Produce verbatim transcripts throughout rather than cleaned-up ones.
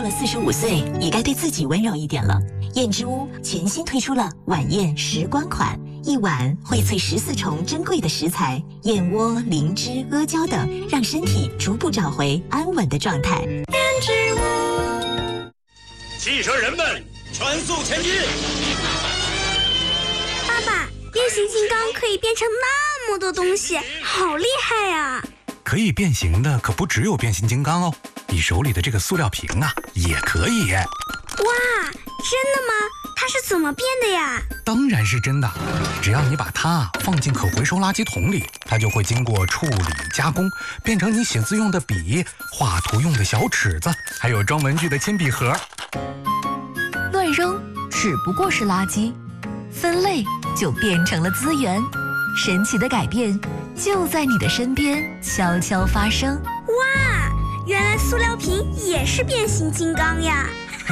过了四十五岁，也该对自己温柔一点了。燕之屋全新推出了晚宴时光款，一碗荟萃十四重珍贵的食材，燕窝、灵芝、阿胶等，让身体逐步找回安稳的状态。燕之屋， 汽车人们，全速前进！ 爸爸，变形金刚可以变成那么多东西，好厉害呀！ 可以变形的可不只有变形金刚哦，你手里的这个塑料瓶啊，也可以。 哇，真的吗？它是怎么变的呀？ 当然是真的，只要你把它放进可回收垃圾桶里，它就会经过处理加工，变成你写字用的笔、画图用的小尺子，还有装文具的铅笔盒。 乱扔只不过是垃圾，分类就变成了资源。神奇的改变就在你的身边悄悄发生。 哇，原来塑料瓶也是变形金刚呀！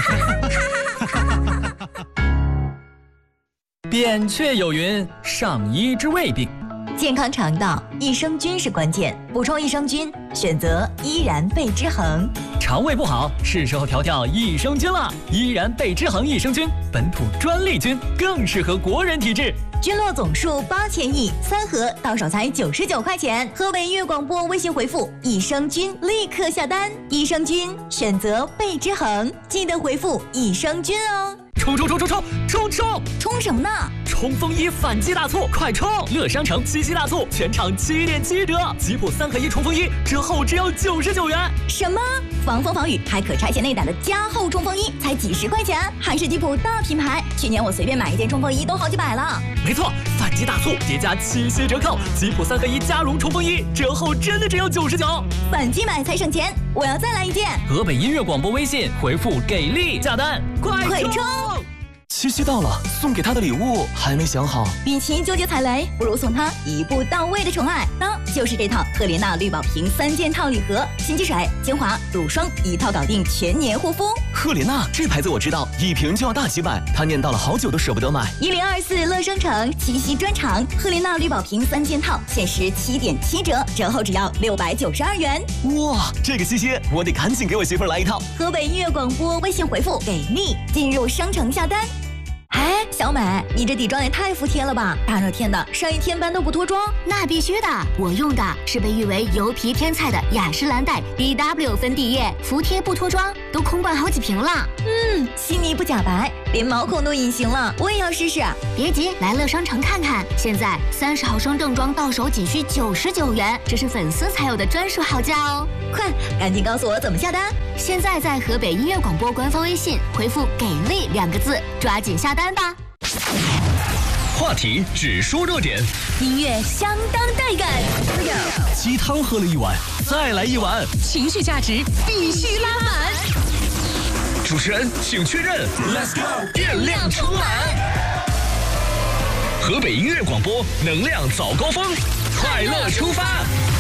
扁鹊有云：上医治未病。 健康肠道，益生菌是关键，补充益生菌，选择依然贝之恒。 肠胃不好，是时候调调益生菌了。依然贝之恒益生菌，本土专利菌，更适合国人体质。 菌落总数八千亿，三盒到手才九十九块钱。河北音乐广播微信回复益生菌，立刻下单。益生菌选择贝之恒，记得回复益生菌哦。 冲冲冲冲冲冲冲！ 冲什么呢？ 冲锋衣反击大促，快冲！乐商城七夕大促，全场七点七折，吉普三合一冲锋衣折后只要九十九元。 什么？防风防雨还可拆卸内胆的加厚冲锋衣，才几十块钱，还是吉普大品牌。去年我随便买一件冲锋衣都好几百了。 没错，反击大促叠加七夕折扣，吉普三合一加绒冲锋衣折后真的只要九十九。 反击买才省钱，我要再来一件。 河北音乐广播微信回复给力下单，快快冲！ 七夕到了，送给他的礼物还没想好。 与其纠结踩雷，不如送他一步到位的宠爱。那就是这套赫莲娜绿宝瓶三件套礼盒，新积水、精华、乳霜一套搞定全年护肤。 赫莲娜这牌子我知道，一瓶就要大几百，他念叨了好久都舍不得买。 一零二四乐商城七夕专场，赫莲娜绿宝瓶三件套，限时七点七折，折后只要六百九十二元。 哇，这个七夕我得赶紧给我媳妇儿来一套。 河北音乐广播微信回复给力，进入商城下单。哎，小美，你这底妆也太服帖了吧！大热天的，上一天班都不脱妆？ 那必须的，我用的是被誉为油皮天菜的雅诗兰黛 B W 粉底液，服帖不脱妆，都空灌好几瓶了。 嗯，细腻不假白，连毛孔都隐形了，我也要试试。 别急，来乐商城看看，现在三十毫升正装到手仅需九十九元，这是粉丝才有的专属好价哦！ 快，赶紧告诉我怎么下单！ 现在在河北音乐广播官方微信回复“给力”两个字，抓紧下单吧。 话题只说热点， 音乐相当带感。 鸡汤喝了一碗，再来一碗， 情绪价值必须拉满。 主持人请确认 ，Let's go， 电量充满。河北音乐广播，能量早高峰，快乐出发。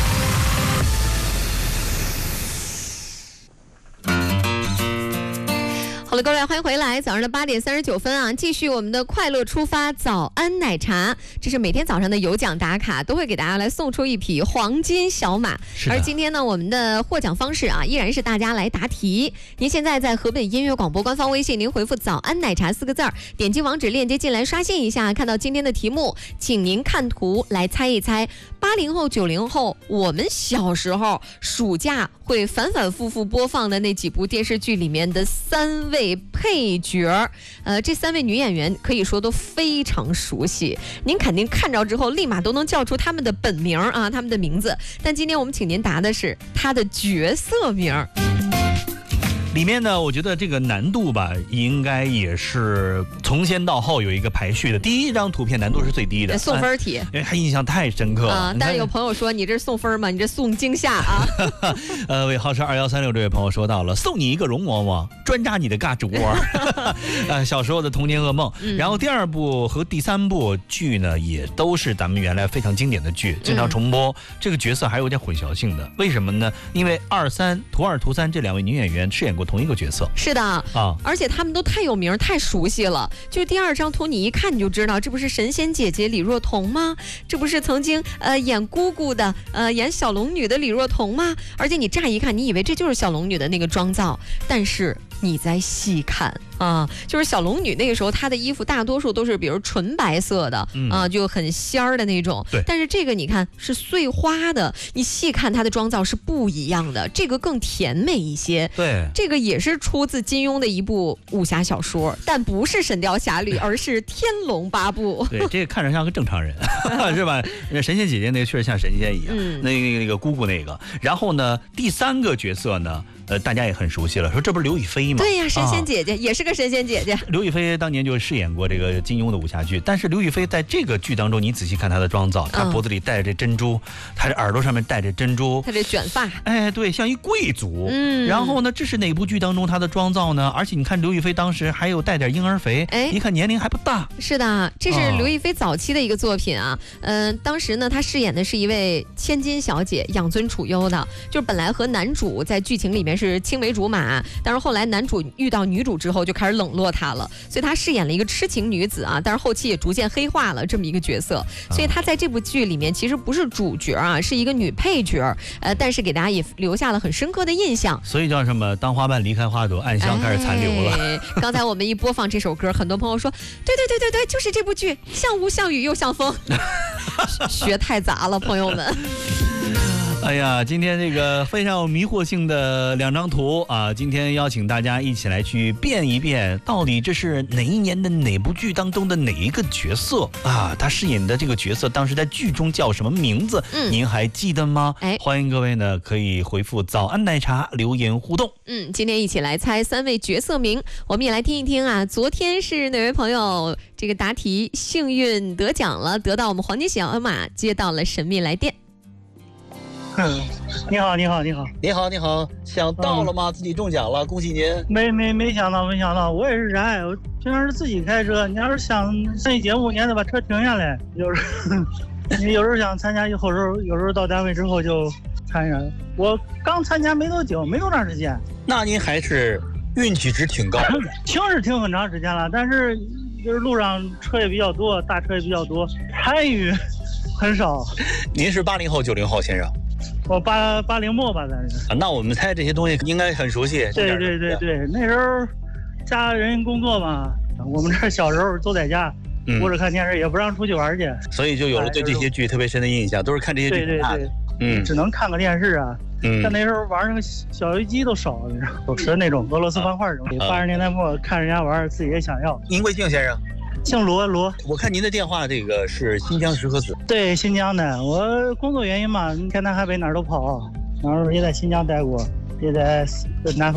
好了，各位，欢迎回来。早上的八点三十九分啊，继续我们的快乐出发早安奶茶。这是每天早上的有奖打卡，都会给大家来送出一匹黄金小马。而今天呢，我们的获奖方式啊，依然是大家来答题。您现在在河北音乐广播官方微信，您回复“早安奶茶”四个字儿，点击网址链接进来刷新一下，看到今天的题目，请您看图来猜一猜，八零后、九零后，我们小时候暑假会反反复复播放的那几部电视剧里面的三位配角，呃，这三位女演员可以说都非常熟悉，您肯定看着之后立马都能叫出他们的本名啊，他们的名字。但今天我们请您答的是他的角色名。 里面呢，我觉得这个难度吧，应该也是从先到后有一个排序的。第一张图片难度是最低的， 送分题， 因为他印象太深刻了。啊、 但是有朋友说你这是送分吗？你这送惊吓啊！ 呃，尾号是二幺三六这位朋友说到了，送你一个容嬷嬷，专扎你的嘎吱窝。呃，小时候的童年噩梦。嗯、然后第二部和第三部剧呢，也都是咱们原来非常经典的剧，经常重播。嗯、这个角色还有点混淆性的，为什么呢？因为二三图二图三这两位女演员饰演过同一个角色。 是的啊，而且他们都太有名太熟悉了，就第二张图你一看你就知道，这不是神仙姐姐李若彤吗？这不是曾经呃演姑姑的呃演小龙女的李若彤吗？而且你乍一看你以为这就是小龙女的那个妆造，但是你再细看啊，就是小龙女那个时候她的衣服大多数都是比如纯白色的、嗯、啊，就很仙儿的那种。 对。 但是这个你看是碎花的，你细看她的妆造是不一样的，这个更甜美一些。 对。 这个也是出自金庸的一部武侠小说，但不是《神雕侠侣》，而是《天龙八部》。 对，这个看着像个正常人，是吧？神仙姐姐那个确实像神仙一样，嗯、那个那个姑姑那个。然后呢，第三个角色呢？呃，大家也很熟悉了，说这不是刘亦菲吗？ 对呀，神仙姐姐、啊、也是个神仙姐姐。 刘亦菲当年就饰演过这个金庸的武侠剧，但是刘亦菲在这个剧当中，你仔细看她的妆造，她脖子里戴着珍珠，她的耳朵上面戴着珍珠， 她这卷发， 哎，对，像一贵族。 嗯。 然后呢，这是哪部剧当中她的妆造呢？而且你看刘亦菲当时还有带点婴儿肥，哎，一看年龄还不大。 是的，这是刘亦菲早期的一个作品啊。嗯、呃，当时呢，她饰演的是一位千金小姐，养尊处优的，就是本来和男主在剧情里面是青梅竹马。但是后来男主遇到女主之后就开始冷落她了，所以她饰演了一个痴情女子啊，但是后期也逐渐黑化了这么一个角色，所以她在这部剧里面其实不是主角啊，是一个女配角，呃，但是给大家也留下了很深刻的印象。 所以叫什么？当花瓣离开花朵，暗香开始残留了。 哎、刚才我们一播放这首歌，很多朋友说，对对对对对，就是这部剧，像雾像雨又像风，学太杂了，朋友们。 哎呀，今天这个非常有迷惑性的两张图啊！今天邀请大家一起来去辨一辨，到底这是哪一年的哪部剧当中的哪一个角色啊？他饰演的这个角色当时在剧中叫什么名字？嗯，您还记得吗？哎，欢迎各位呢可以回复早安奶茶留言互动。 嗯，今天一起来猜三位角色名，我们也来听一听啊。昨天是哪位朋友这个答题幸运得奖了，得到我们黄金小马，接到了神秘来电。 嗯，你好，你好，你好， 你好，你好，想到了吗？嗯、自己中奖了，恭喜您！ 没没没想到，没想到，我也是宅，我平常是自己开车。你要是想参与节目，你还得把车停下来。有时候你有时候想参加，有时候有时候到单位之后就参加。我刚参加没多久，没多长时间。 那您还是运气值挺高的。 停是停很长时间了，但是就是路上车也比较多，大车也比较多，参与很少。 您是八零后、九零后先生？ 我八八零末吧，咱是、 啊。那我们猜这些东西应该很熟悉。 对对对对，那时候家人工作嘛，我们这小时候都在家窝着看电视，也不让出去玩去， 所以就有了对这些剧特别深的印象，都是看这些剧对对对，嗯，只能看个电视啊。嗯，但那时候玩那个小游机都少，你知道，都吃那种俄罗斯方块这种。八十年代末看人家玩，自己也想要。 您贵姓先生？ 姓罗罗， 我看您的电话，这个是新疆石河子。 对，新疆的。我工作原因嘛，天南海北哪儿都跑，然后也在新疆待过，也在南方。